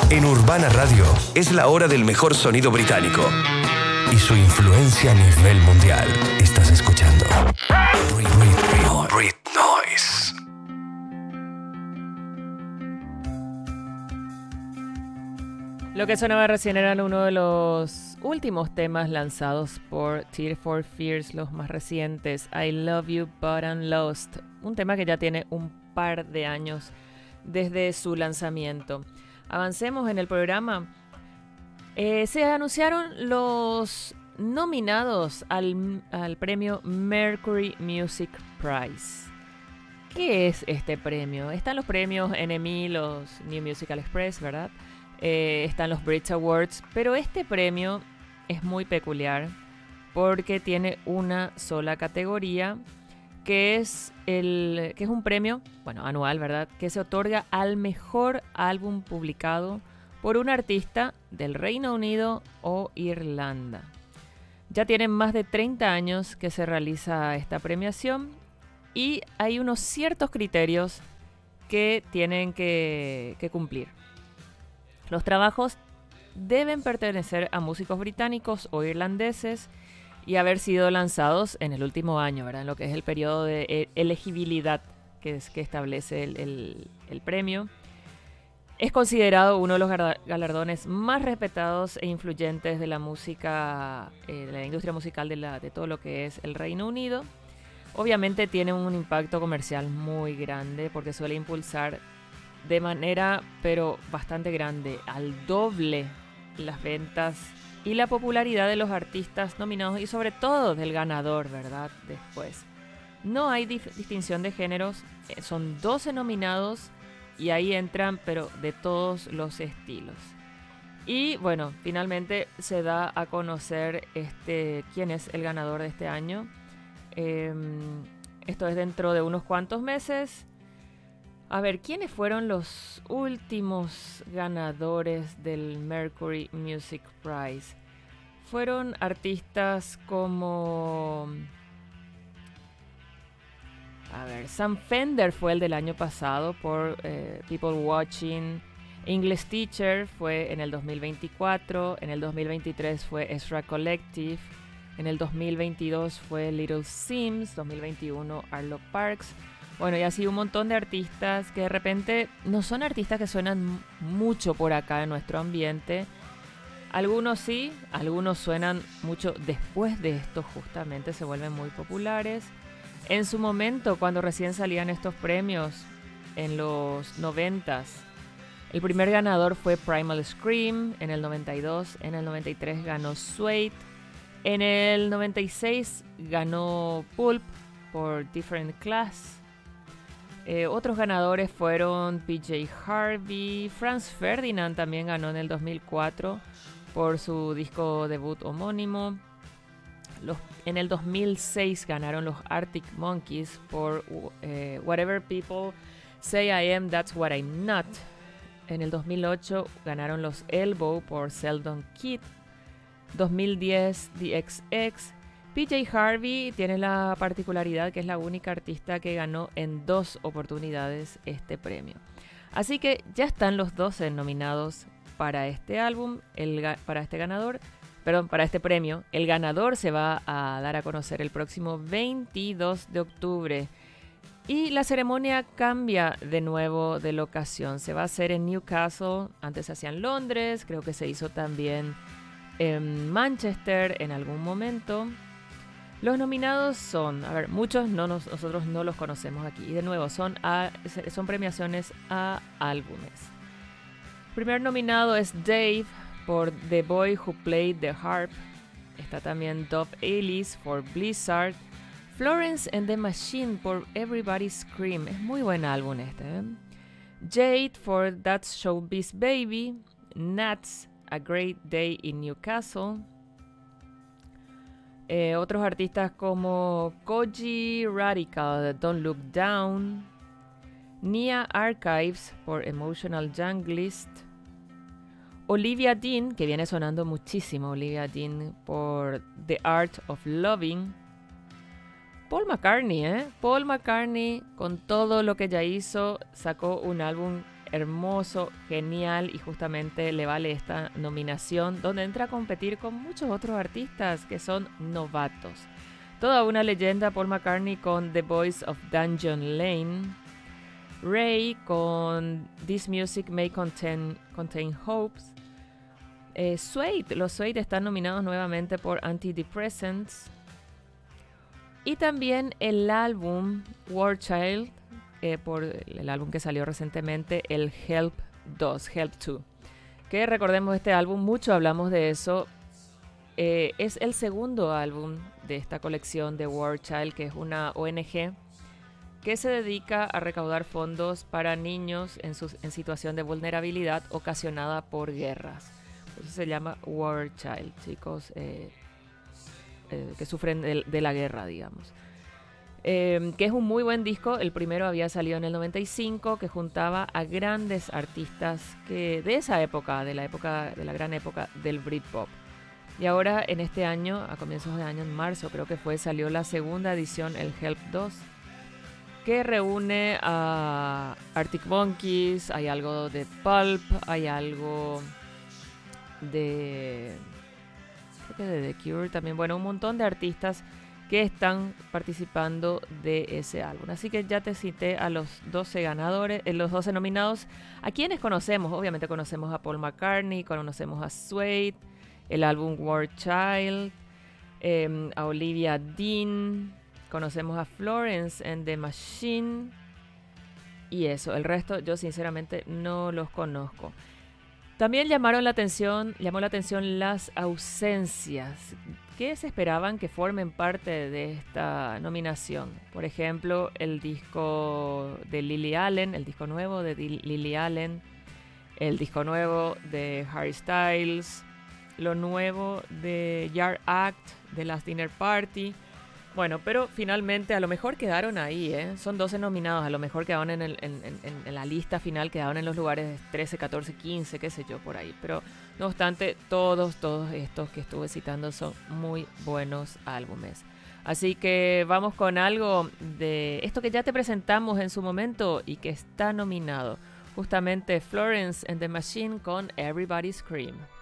En Urbana Radio es la hora del mejor sonido británico y su influencia a nivel mundial. Estás escuchando Red Noise. Lo que sonaba recién eran uno de los últimos temas lanzados por Tears for Fears, los más recientes, I Love You But I'm Lost, un tema que ya tiene un par de años desde su lanzamiento. Avancemos en el programa. Se anunciaron los nominados al premio Mercury Music Prize. ¿Qué es este premio? Están los premios NME, los New Musical Express, ¿verdad? Están los Brit Awards, pero este premio es muy peculiar porque tiene una sola categoría, que es un premio, anual, ¿verdad? Que se otorga al mejor álbum publicado por un artista del Reino Unido o Irlanda. Ya tienen más de 30 años que se realiza esta premiación y hay unos ciertos criterios que tienen que cumplir. Los trabajos deben pertenecer a músicos británicos o irlandeses y haber sido lanzados en el último año, ¿verdad? En lo que es el periodo de elegibilidad que establece el premio. Es considerado uno de los galardones más respetados e influyentes de la música, de la industria musical de todo lo que es el Reino Unido. Obviamente tiene un impacto comercial muy grande porque suele impulsar de manera, pero bastante grande, al doble las ventas y la popularidad de los artistas nominados y sobre todo del ganador, ¿verdad? Después. No hay distinción de géneros, son 12 nominados y ahí entran, pero de todos los estilos. Y bueno, finalmente se da a conocer quién es el ganador de este año. Esto es dentro de unos cuantos meses. A ver, ¿quiénes fueron los últimos ganadores del Mercury Music Prize? Fueron artistas como... Sam Fender fue el del año pasado por People Watching. English Teacher fue en el 2024. En el 2023 fue Ezra Collective. En el 2022 fue Little Sims. 2021 Arlo Parks. Bueno, y así un montón de artistas que de repente no son artistas que suenan mucho por acá en nuestro ambiente. Algunos sí, algunos suenan mucho después de esto, justamente se vuelven muy populares. En su momento, cuando recién salían estos premios, en los 90s, el primer ganador fue Primal Scream, en el 92, en el 93 ganó Suede, en el 96 ganó Pulp por Different Class. Otros ganadores fueron PJ Harvey, Franz Ferdinand también ganó en el 2004 por su disco debut homónimo. En el 2006 ganaron los Arctic Monkeys por Whatever People Say I Am, That's What I'm Not. En el 2008 ganaron los Elbow por Seldom Kid. 2010 The XX. PJ Harvey tiene la particularidad que es la única artista que ganó en 2 oportunidades este premio. Así que ya están los 12 nominados para este álbum, para este premio. El ganador se va a dar a conocer el próximo 22 de octubre. Y la ceremonia cambia de nuevo de locación. Se va a hacer en Newcastle, antes se hacía en Londres, creo que se hizo también en Manchester en algún momento. Los nominados son, muchos nosotros no los conocemos aquí. Y de nuevo, son premiaciones a álbumes. El primer nominado es Dave por The Boy Who Played the Harp. Está también Dove Ellis por Blizzard. Florence and the Machine por Everybody Scream. Es muy buen álbum este. Jade for That's Showbiz Baby. Nats, A Great Day in Newcastle. Otros artistas como Koji Radical de Don't Look Down, Nia Archives por Emotional Junglist, Olivia Dean, que viene sonando muchísimo, Olivia Dean por The Art of Loving, Paul McCartney, con todo lo que ya hizo, sacó un álbum hermoso, genial, y justamente le vale esta nominación, donde entra a competir con muchos otros artistas que son novatos. Toda una leyenda: Paul McCartney con The Voice of Dungeon Lane, Ray con This Music May Contain Hopes, Suede, los Suede están nominados nuevamente por Antidepressants, y también el álbum War Child, por el álbum que salió recientemente, el Help 2, Help 2, que recordemos este álbum, mucho hablamos de eso, es el segundo álbum de esta colección de War Child, que es una ONG que se dedica a recaudar fondos para niños en situación de vulnerabilidad ocasionada por guerras. Por eso se llama War Child, chicos que sufren de la guerra, digamos. Que es un muy buen disco. El primero había salido en el 95, que juntaba a grandes artistas de esa época, de la gran época del Britpop. Y ahora en este año, a comienzos de año, en marzo creo que salió la segunda edición, el Help 2, que reúne a Arctic Monkeys, hay algo de Pulp, hay algo de The Cure también, bueno, un montón de artistas que están participando de ese álbum. Así que ya te cité a los 12 ganadores, los 12 nominados. ¿A quienes conocemos? Obviamente conocemos a Paul McCartney, conocemos a Suede, el álbum War Child, a Olivia Dean, conocemos a Florence and the Machine, y eso, el resto yo sinceramente no los conozco. También llamó la atención las ausencias. ¿Qué se esperaban que formen parte de esta nominación? Por ejemplo, el disco de Lily Allen, el disco nuevo de Lily Allen, el disco nuevo de Harry Styles, lo nuevo de Yard Act, de Last Dinner Party. Bueno, pero finalmente a lo mejor quedaron ahí, Son 12 nominados, a lo mejor quedaron en la lista final, quedaron en los lugares 13, 14, 15, qué sé yo, por ahí. Pero no obstante, todos estos que estuve citando son muy buenos álbumes. Así que vamos con algo de esto que ya te presentamos en su momento y que está nominado. Justamente Florence and the Machine con Everybody Scream.